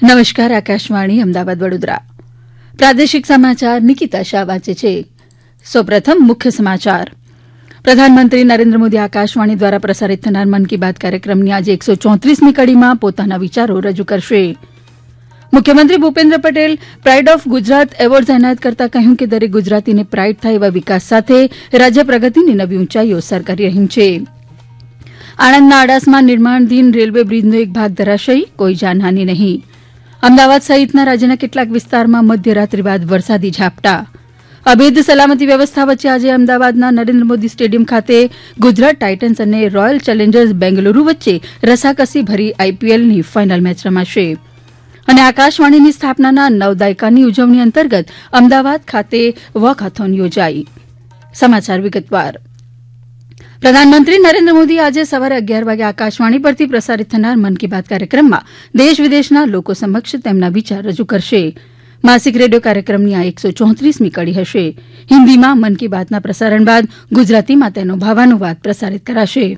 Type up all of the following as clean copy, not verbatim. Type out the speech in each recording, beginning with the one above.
નમસ્કાર. આકાશવાણી અમદાવાદ વડોદરા પ્રાદેશિક સમાચાર નિકિતા શાહ વાંચે છે. સૌપ્રથમ મુખ્ય સમાચાર. પ્રધાનમંત્રી નરેન્દ્ર મોદી આકાશવાણી દ્વારા પ્રસારિત થનાર મન કી બાત કાર્યક્રમની આજે 134મી કડીમાં પોતાના વિચારો રજૂ કરશે. મુખ્યમંત્રી Bhupendra Patel pride of Gujarat award એનાયત કરતા કહ્યું કે દરેક ગુજરાતીને પ્રાઇડ થાય એવા વિકાસ સાથે રાજ્ય પ્રગતિની નવી ઊંચાઈઓ સર કરી રહ્યું છે. આણંદના આડાસમાં નિર્માણાધીન રેલવે બ્રિજનો એક ભાગ ધરાશયી, કોઈ જાનહાની નહીં. અમદાવાદ સહિતના રાજ્યના કેટલાક વિસ્તારમાં મધ્યરાત્રિ બાદ વરસાદી ઝાપટા. અભેદ સલામતી વ્યવસ્થા વચ્ચે આજે અમદાવાદના નરેન્દ્ર મોદી સ્ટેડિયમ ખાતે ગુજરાત ટાઇટન્સ અને રોયલ ચેલેન્જર્સ બેંગલુરુ વચ્ચે રસાકસી ભરી આઈપીએલની ફાઇનલ મેચ રમાશે. અને આકાશવાણીની સ્થાપનાના 9 દાયકાની ઉજવણી અંતર્ગત અમદાવાદ ખાતે વોકથોન યોજાઈ. સમાચાર વિગતવાર. પ્રધાનમંત્રી નરેન્દ્ર મોદી આજે સવારે 11 વાગે આકાશવાણી પરથી પ્રસારિત થનાર મન કી બાત કાર્યક્રમમાં દેશ વિદેશના લોકો સમક્ષ તેમના વિચાર રજૂ કરશે. માસિક રેડિયો કાર્યક્રમની આ 134મી કડી હશે. હિન્દીમાં મન કી બાતના પ્રસારણ બાદ ગુજરાતીમાં તેનો ભાવાનુવાદ પ્રસારિત કરાશે.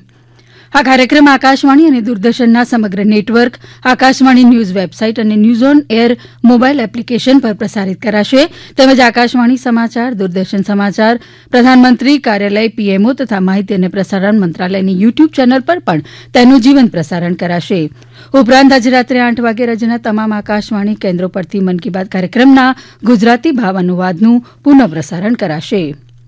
આ કાર્યક્રમ આકાશવાણી અને દૂરદર્શનના સમગ્ર નેટવર્ક, આકાશવાણી ન્યૂઝ વેબસાઇટ અને news on air mobile application પર પ્રસારિત કરાશે. તેમજ આકાશવાણી સમાચાર, દૂરદર્શન સમાચાર, પ્રધાનમંત્રી કાર્યાલય પીએમઓ તથા માહિતી અને પ્રસારણ મંત્રાલયની યુટ્યુબ ચેનલ પર પણ તેનું જીવંત પ્રસારણ કરાશે. ઉપરાંત આજે રાત્રે 8 વાગે રાજ્યના તમામ આકાશવાણી કેન્દ્રો પરથી મન કી બાત કાર્યક્રમના ગુજરાતી ભાવાનુવાદનું પુનઃ પ્રસારણ કરાશે.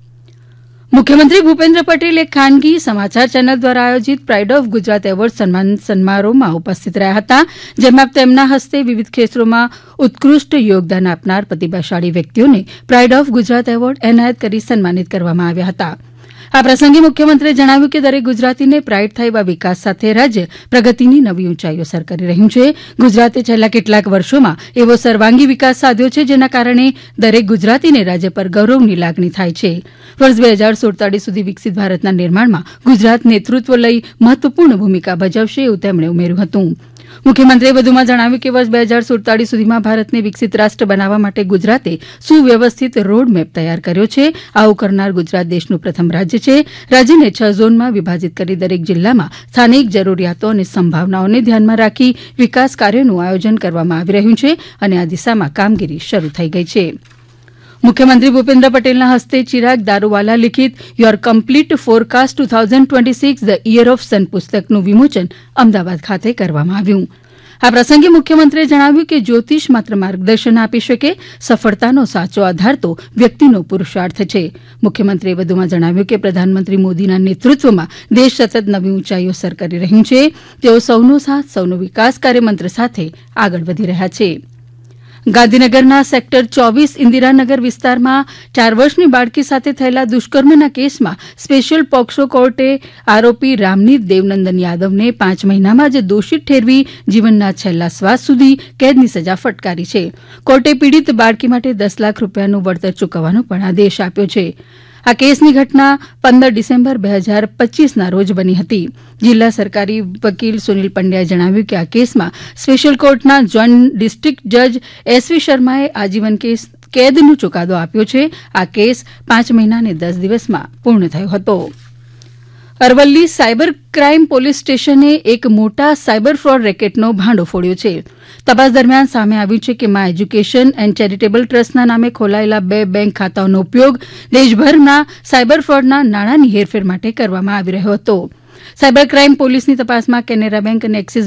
મુખ્યમંત્રી ભૂપેન્દ્ર પટેલ એક ખાનગી સમાચાર ચેનલ દ્વારા આયોજિત પ્રાઇડ ઓફ ગુજરાત એવોર્ડ સન્માન સમારોહમાં ઉપસ્થિત રહ્યા હતા, જેમાં તેમના હસ્તે વિવિધ ક્ષેત્રોમાં ઉત્કૃષ્ટ યોગદાન આપનાર પ્રતિભાશાળી વ્યક્તિઓને પ્રાઇડ ઓફ ગુજરાત એવોર્ડ એનાયત કરી સન્માનિત કરવામાં આવ્યા હતા. આ પ્રસંગે મુખ્યમંત્રીએ જણાવ્યું કે દરેક ગુજરાતીને પ્રાઇડ થાય એવા વિકાસ સાથે રાજ્ય પ્રગતિની નવી ઊંચાઈઓ સર કરી રહ્યું છે. ગુજરાતે છેલ્લા કેટલાક વર્ષોમાં એવો સર્વાંગી વિકાસ સાધ્યો છે, જેના કારણે દરેક ગુજરાતીને રાજ્ય પર ગૌરવની લાગણી થાય છે. વર્ષ 2047 સુધી વિકસિત ભારતના નિર્માણમાં ગુજરાત નેતૃત્વ લઈ મહત્વપૂર્ણ ભૂમિકા ભજવશે, એવું તેમણે ઉમેર્યું હતું. મુખ્યમંત્રીએ વધુમાં જણાવ્યું કે વર્ષ 2047 સુધીમાં ભારતને વિકસિત રાષ્ટ્ર બનાવવા માટે ગુજરાતે સુવ્યવસ્થિત રોડમેપ તૈયાર કર્યો છે. આવું કરનાર ગુજરાત દેશનું પ્રથમ રાજ્ય છે. રાજ્યને 6 ઝોનમાં વિભાજિત કરી દરેક જિલ્લામાં સ્થાનિક જરૂરિયાતો અને સંભાવનાઓને ધ્યાનમાં રાખી વિકાસ કાર્યોનું આયોજન કરવામાં આવી રહ્યું છે અને આ દિશામાં કામગીરી શરૂ થઈ ગઈ છે. મુખ્યમંત્રી ભૂપેન્દ્ર પટેલના હસ્તે ચિરાગ દારૂવાલા લિખિત your complete forecast 2026 the year of સન પુસ્તકનું વિમોચન અમદાવાદ ખાતે કરવામાં આવ્યું. આ પ્રસંગે મુખ્યમંત્રીએ જણાવ્યું કે જ્યોતિષ માત્ર માર્ગદર્શન આપી શકે, સફળતાનો સાચો આધાર તો વ્યક્તિનો પુરુષાર્થ છે. મુખ્યમંત્રીએ વધુમાં જણાવ્યું કે પ્રધાનમંત્રી મોદીના નેતૃત્વમાં દેશ સતત નવી ઊંચાઈઓ સર કરી રહ્યું છે. તેઓ સૌનો સાથ સૌનો વિકાસ કાર્યમંત્ર સાથે આગળ વધી રહ્યા છે. ગાંધીનગરના સેક્ટર 24 ઇન્દિરાનગર વિસ્તારમાં 4 વર્ષની બાળકી સાથે થયેલા દુષ્કર્મના કેસમાં સ્પેશિયલ પોક્સો કોર્ટે આરોપી રામનીત દેવનંદન યાદવને 5 મહિનામાં જ દોષિત ઠેરવી જીવનના છેલ્લા શ્વાસ સુધી કેદની સજા ફટકારી છે. કોર્ટે પીડિત બાળકી માટે 10 લાખ રૂપિયાનું વળતર ચૂકવવાનો પણ આદેશ આપ્યો છે. આ કેસની ઘટના 15 ડિસેમ્બર 2025ના રોજ બની હતી. જિલ્લા સરકારી વકીલ સુનિલ પંડ્યાએ જણાવ્યું કે આ કેસમાં સ્પેશિયલ કોર્ટના જોઇન્ટ ડિસ્ટ્રિક્ટ જજ એસવી શર્માએ આજીવન કેદનો ચુકાદો આપ્યો છે. આ કેસ 5 મહિના અને 10 દિવસમાં પૂર્ણ થયો હતો. અરવલ્લી સાયબર ક્રાઇમ પોલીસ સ્ટેશને એક મોટા સાયબર ફ્રોડ રેકેટનો ભાંડો ફોડ્યો છે. તપાસ દરમિયાન સામે આવ્યું છે કે મા એજ્યુકેશન એન્ડ ચેરિટેબલ ટ્રસ્ટના નામે ખોલાયેલા 2 બેંક ખાતાઓનો ઉપયોગ દેશભરના સાયબર ફ્રોડના નાણાંની હેરફેર માટે કરવામાં આવી રહ્યો હતો. સાયબર ક્રાઇમ પોલીસની તપાસમાં કેનેરા બેંક અને એક્સિસ